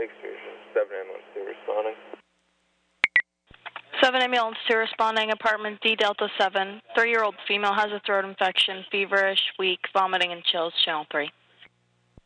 Lake Station, 7 ambulance 2 responding. 7 ambulance 2 responding, apartment D Delta 7. 3-year-old female has a throat infection, feverish, weak, vomiting, and chills, channel 3.